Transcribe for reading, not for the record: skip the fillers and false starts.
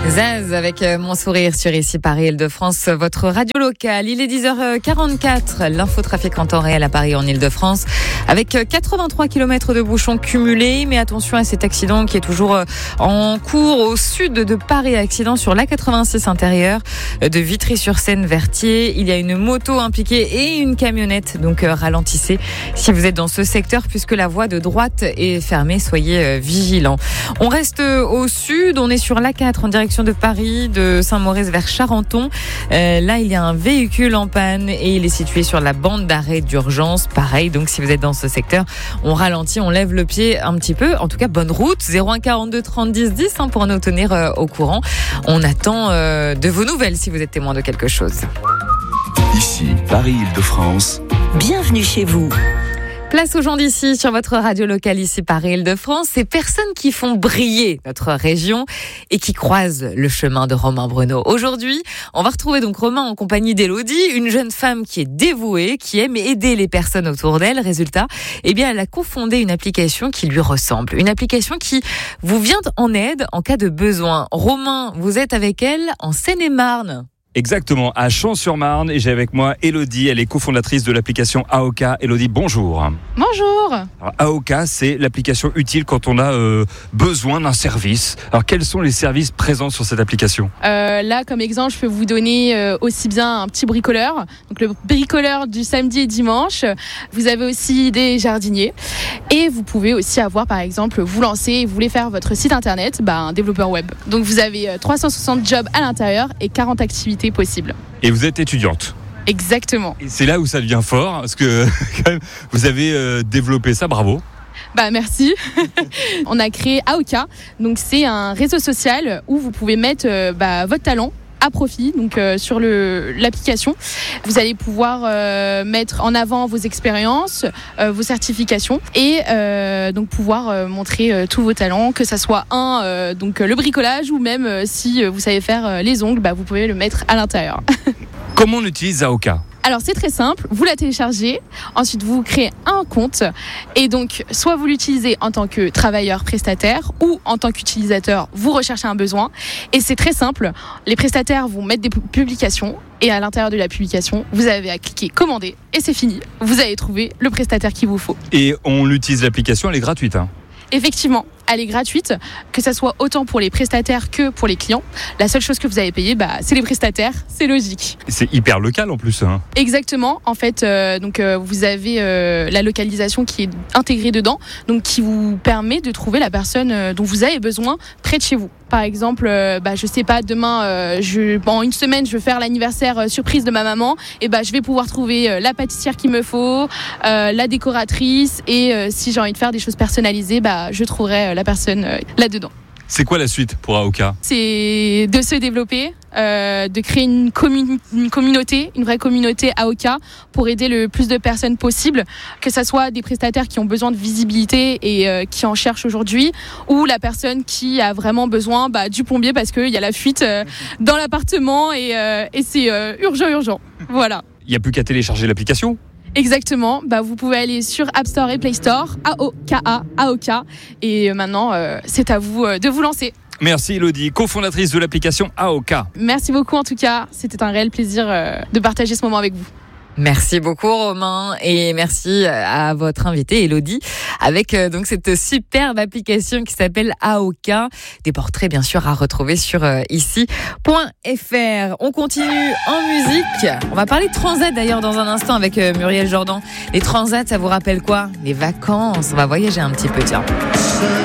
Zaz avec Mon sourire sur ici Paris Île-de-France, votre radio locale. Il est 10h44, l'infotrafic en temps réel à Paris en Île-de-France avec 83 km de bouchons cumulés. Mais attention à cet accident qui est toujours en cours au sud de Paris, accident sur l'A86 intérieure de Vitry-sur-Seine vers Thiers. Il y a une moto impliquée et une camionnette, donc ralentissez si vous êtes dans ce secteur puisque la voie de droite est fermée, soyez vigilants. On reste au sud, on est sur l'A4 en direction de Paris, de Saint-Maurice vers Charenton. Là, il y a un véhicule en panne et il est situé sur la bande d'arrêt d'urgence. Pareil, donc si vous êtes dans ce secteur, on ralentit, on lève le pied un petit peu. En tout cas, bonne route. 01 42 30 10 10 pour nous tenir au courant. On attend de vos nouvelles si vous êtes témoin de quelque chose. Ici, Paris Île-de-France. Bienvenue chez vous. Place aux gens d'ici sur votre radio locale ici Paris Île-de-France. Ces personnes qui font briller notre région et qui croisent le chemin de Romain Bruno. Aujourd'hui, on va retrouver donc Romain en compagnie d'Élodie, une jeune femme qui est dévouée, qui aime aider les personnes autour d'elle. Résultat, eh bien, elle a cofondé une application qui lui ressemble. Une application qui vous vient en aide en cas de besoin. Romain, vous êtes avec elle en Seine-et-Marne. Exactement, à Champs-sur-Marne, et j'ai avec moi Élodie, elle est cofondatrice de l'application Aoka. Élodie, bonjour. Bonjour. Alors, Aoka, c'est l'application utile quand on a besoin d'un service. Alors quels sont les services présents sur cette application ? Là, comme exemple, je peux vous donner aussi bien un petit bricoleur, donc le bricoleur du samedi et dimanche. Vous avez aussi des jardiniers, et vous pouvez aussi avoir, par exemple, vous lancez, vous voulez faire votre site internet, un développeur web. Donc vous avez 360 jobs à l'intérieur et 40 activités possibles. Et vous êtes étudiante ? Exactement. Et c'est là où ça devient fort, parce que quand même, vous avez développé ça, bravo. Merci. On a créé Aoka, donc c'est un réseau social où vous pouvez mettre votre talent à profit, donc sur l'application. Vous allez pouvoir mettre en avant vos expériences, vos certifications et donc pouvoir montrer tous vos talents, que ça soit donc le bricolage ou même si vous savez faire les ongles, vous pouvez le mettre à l'intérieur. Comment on utilise Aoka ? Alors c'est très simple, vous la téléchargez, ensuite vous créez un compte et donc soit vous l'utilisez en tant que travailleur prestataire ou en tant qu'utilisateur, vous recherchez un besoin et c'est très simple, les prestataires vont mettre des publications et à l'intérieur de la publication, vous avez à cliquer commander et c'est fini, vous allez trouver le prestataire qu'il vous faut. Et on utilise l'application, elle est gratuite Effectivement, elle est gratuite, que ça soit autant pour les prestataires que pour les clients. La seule chose que vous avez payé, c'est les prestataires, c'est logique. C'est hyper local en plus. Exactement, en fait, vous avez la localisation qui est intégrée dedans, donc qui vous permet de trouver la personne dont vous avez besoin près de chez vous. Par exemple, je sais pas, demain, en une semaine, je veux faire l'anniversaire surprise de ma maman, et je vais pouvoir trouver la pâtissière qu'il me faut, la décoratrice, et si j'ai envie de faire des choses personnalisées, je trouverai la personne là-dedans. C'est quoi la suite pour Aoka ? C'est de se développer, de créer une communauté, une vraie communauté Aoka pour aider le plus de personnes possible, que ce soit des prestataires qui ont besoin de visibilité et qui en cherchent aujourd'hui, ou la personne qui a vraiment besoin du plombier parce qu'il y a la fuite dans l'appartement et c'est urgent. Voilà. Il n'y a plus qu'à télécharger l'application ? Exactement, vous pouvez aller sur App Store et Play Store, Aoka, et maintenant c'est à vous de vous lancer. Merci Élodie, cofondatrice de l'application Aoka. Merci beaucoup en tout cas, c'était un réel plaisir de partager ce moment avec vous. Merci beaucoup Romain et merci à votre invitée Élodie avec donc cette superbe application qui s'appelle Aoka. Des portraits bien sûr à retrouver sur ici.fr. On continue en musique. On va parler de transat d'ailleurs dans un instant avec Muriel Jordan. Les transats, ça vous rappelle quoi ? Les vacances. On va voyager un petit peu, tiens.